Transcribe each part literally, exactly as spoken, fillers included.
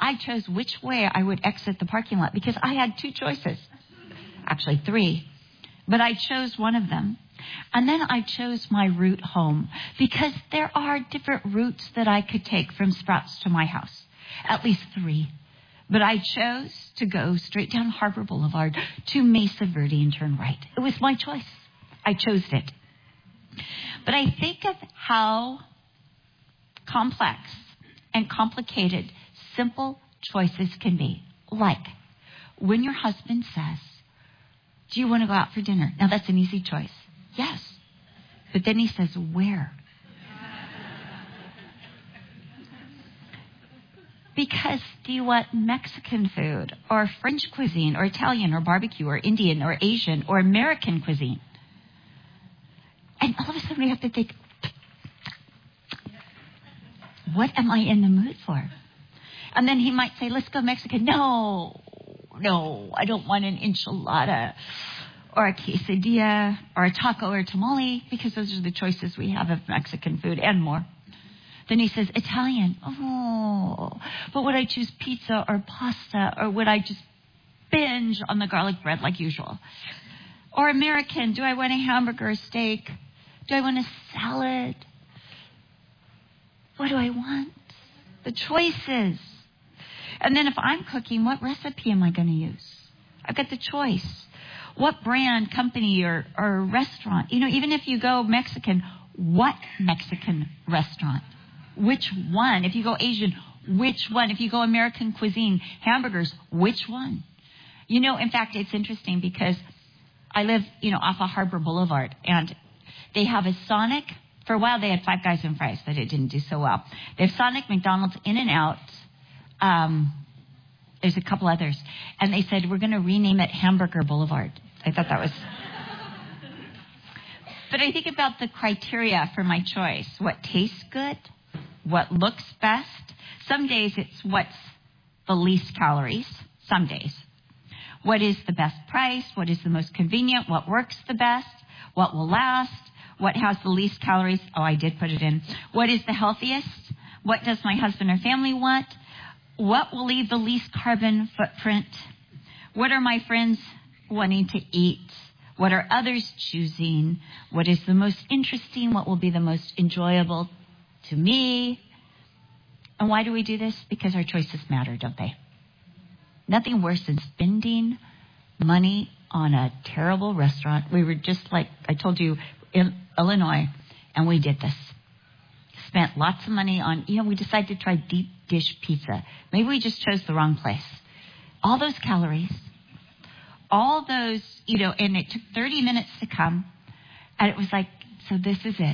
I chose which way I would exit the parking lot because I had two choices. Actually, three. But I chose one of them. And then I chose my route home because there are different routes that I could take from Sprouts to my house. At least three. But I chose to go straight down Harbor Boulevard to Mesa Verde and turn right. It was my choice. I chose it. But I think of how complex and complicated simple choices can be. Like when your husband says, do you want to go out for dinner? Now that's an easy choice. Yes. But then he says, where? Because do you want Mexican food or French cuisine or Italian or barbecue or Indian or Asian or American cuisine? And all of a sudden we have to think, what am I in the mood for? And then he might say, let's go Mexican. No, no, I don't want an enchilada or a quesadilla or a taco or a tamale, because those are the choices we have of Mexican food and more. Then he says, Italian. Oh, but would I choose pizza or pasta, or would I just binge on the garlic bread like usual? Or American, do I want a hamburger or steak? Do I want a salad? What do I want? The choices. And then if I'm cooking, what recipe am I going to use? I've got the choice. What brand, company, or, or restaurant? You know, even if you go Mexican, what Mexican restaurant? Which one? If you go Asian, which one? If you go American cuisine, hamburgers, which one? You know, in fact, it's interesting because I live, you know, off of Harbor Boulevard, and they have a Sonic. For a while, they had Five Guys and Fries, but it didn't do so well. They have Sonic, McDonald's, In-N-Out. Um, there's a couple others. And they said, we're going to rename it Hamburger Boulevard. I thought that was... But I think about the criteria for my choice. What tastes good? What looks best? Some days it's what's the least calories. Some days. What is the best price? What is the most convenient? What works the best? What will last? What has the least calories? Oh, I did put it in. What is the healthiest? What does my husband or family want? What will leave the least carbon footprint? What are my friends wanting to eat? What are others choosing? What is the most interesting? What will be the most enjoyable to me? And why do we do this? Because our choices matter, don't they? Nothing worse than spending money on a terrible restaurant. We were just like, I told you, in Illinois, and we did this. Spent lots of money on, you know, we decided to try deep dish pizza. Maybe we just chose the wrong place. All those calories, all those, you know, and it took thirty minutes to come, and it was like, so this is it.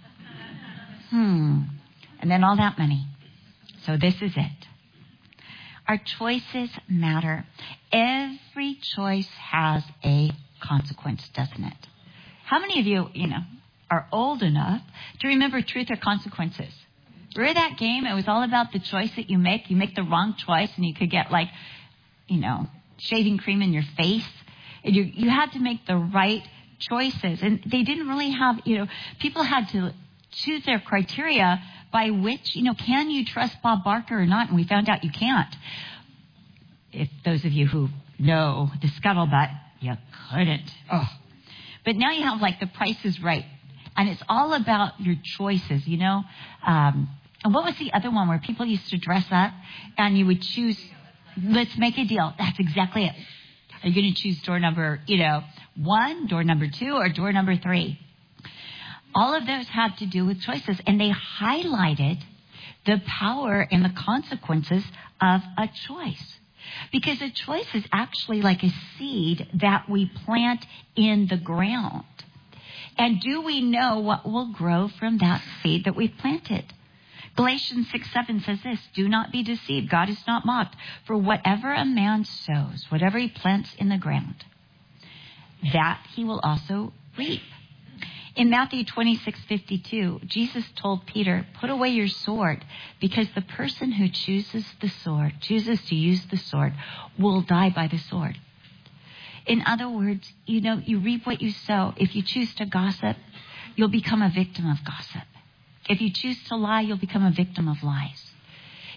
Hmm. And then all that money. So this is it. Our choices matter. Every choice has a consequence, doesn't it? How many of you, you know, are old enough to remember Truth or Consequences? Remember that game? It was all about the choice that you make. You make the wrong choice and you could get like, you know, shaving cream in your face. And you, you had to make the right choices. And they didn't really have, you know, people had to choose their criteria by which, you know, can you trust Bob Barker or not? And we found out you can't. If those of you who know the scuttlebutt, you couldn't. Oh. But now you have like the Price is Right. And it's all about your choices, you know. Um, and what was the other one where people used to dress up and you would choose, let's make a deal. That's exactly it. Are you going to choose door number, you know, one, door number two, or door number three? All of those had to do with choices. And they highlighted the power and the consequences of a choice. Because a choice is actually like a seed that we plant in the ground. And do we know what will grow from that seed that we've planted? Galatians six seven says this, do not be deceived. God is not mocked. For whatever a man sows, whatever he plants in the ground, that he will also reap. In Matthew twenty-six fifty-two, Jesus told Peter, put away your sword, because the person who chooses the sword, chooses to use the sword, will die by the sword. In other words, you know, you reap what you sow. If you choose to gossip, you'll become a victim of gossip. If you choose to lie, you'll become a victim of lies.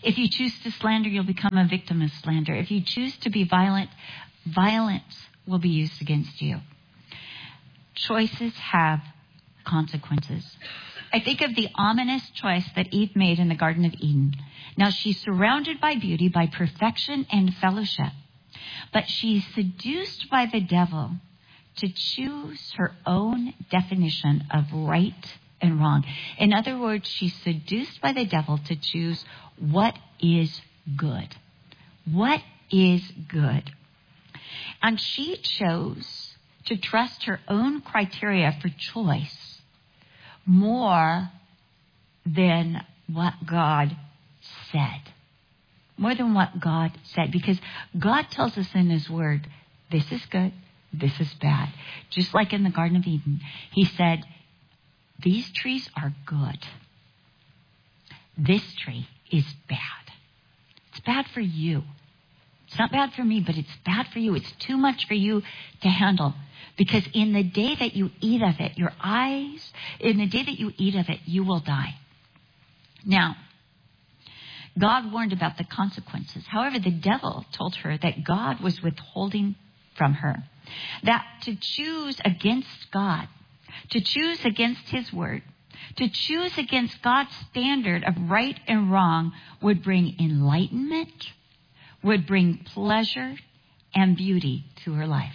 If you choose to slander, you'll become a victim of slander. If you choose to be violent, violence will be used against you. Choices have consequences. I think of the ominous choice that Eve made in the Garden of Eden. Now, she's surrounded by beauty, by perfection and fellowship. But she's seduced by the devil to choose her own definition of right and wrong. In other words, she's seduced by the devil to choose what is good. What is good? And she chose to trust her own criteria for choice more than what God said. More than what God said. Because God tells us in His Word, this is good, this is bad. Just like in the Garden of Eden, He said, these trees are good. This tree is bad. It's bad for you. It's not bad for me, but it's bad for you. It's too much for you to handle. Because in the day that you eat of it, your eyes, in the day that you eat of it, you will die. Now, God warned about the consequences. However, the devil told her that God was withholding from her. That to choose against God, to choose against His Word, to choose against God's standard of right and wrong would bring enlightenment, would bring pleasure and beauty to her life.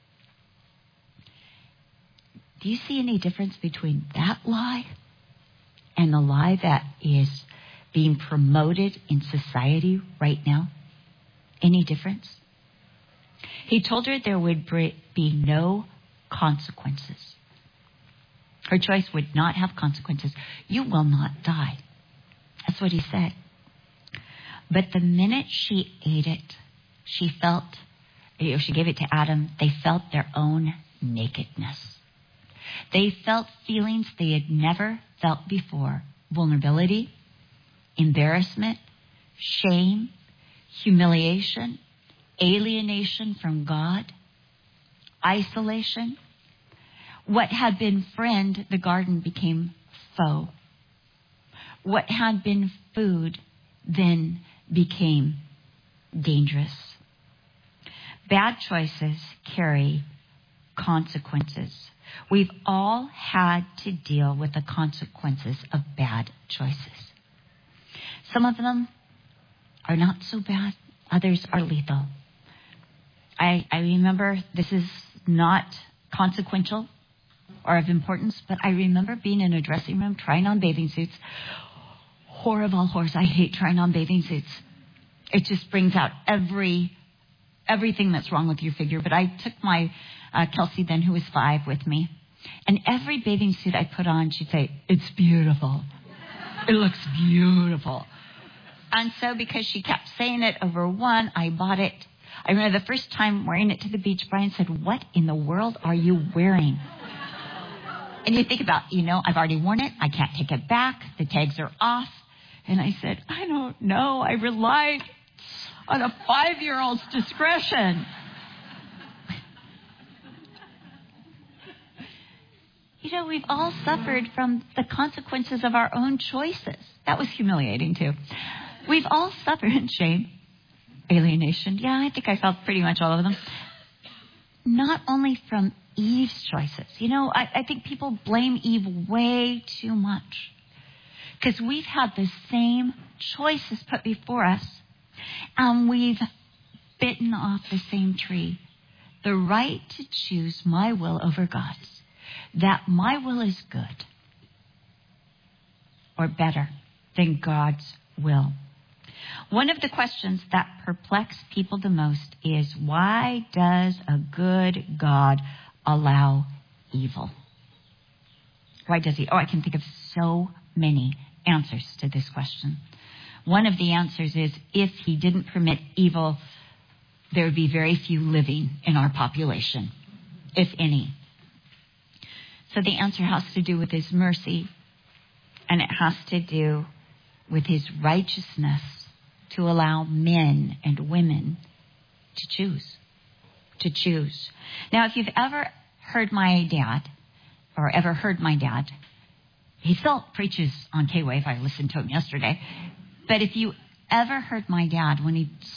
Do you see any difference between that lie and the lie that is being promoted in society right now? Any difference? He told her there would be no consequences. Her choice would not have consequences. You will not die. That's what he said. But the minute she ate it, she felt, or she gave it to Adam, they felt their own nakedness. They felt feelings they had never felt before. Vulnerability, embarrassment, shame, humiliation, alienation from God, isolation. What had been friend, the garden became foe. What had been food then became dangerous. Bad choices carry consequences. We've all had to deal with the consequences of bad choices. Some of them are not so bad. Others are lethal. I, I remember, this is not consequential or of importance, but I remember being in a dressing room trying on bathing suits. Horror of all horrors, I hate trying on bathing suits. It just brings out every everything that's wrong with your figure. But I took my uh, Kelsey then, who was five, with me. And every bathing suit I put on, she'd say, it's beautiful. It looks beautiful. And so because she kept saying it over one, I bought it. I remember the first time wearing it to the beach, Brian said, what in the world are you wearing? And you think about, you know, I've already worn it. I can't take it back. The tags are off. And I said, I don't know. I relied on a five-year-old's discretion. You know, we've all suffered from the consequences of our own choices. That was humiliating, too. We've all suffered in shame, alienation. Yeah, I think I felt pretty much all of them. Not only from Eve's choices. You know, I, I think people blame Eve way too much. Because we've had the same choices put before us, and we've bitten off the same tree. The right to choose my will over God's. That my will is good or better than God's will. One of the questions that perplex people the most is, why does a good God allow evil? Why does he? Oh, I can think of so many answers to this question. One of the answers is, if he didn't permit evil, there would be very few living in our population, if any. So the answer has to do with his mercy, and it has to do with his righteousness to allow men and women to choose. To choose. Now, if you've ever heard my dad, or ever heard my dad, he still preaches on K-Wave. I listened to him yesterday. But if you ever heard my dad when he